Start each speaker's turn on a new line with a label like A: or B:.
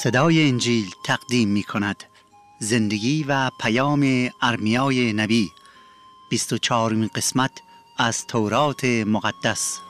A: صدای انجیل تقدیم می کند زندگی و پیام ارمیای نبی 24مین قسمت از تورات مقدس.